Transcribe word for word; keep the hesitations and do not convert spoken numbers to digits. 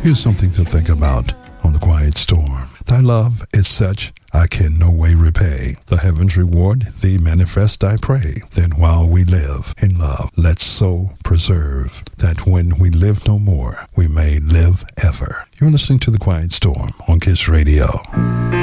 Here's something to think about on the Quiet Storm. Thy love is such I can no way repay. The heavens reward thee manifest, I pray. Then while we live in love, let's so preserve that when we live no more, we may live ever. You're listening to The Quiet Storm on Kiss Radio.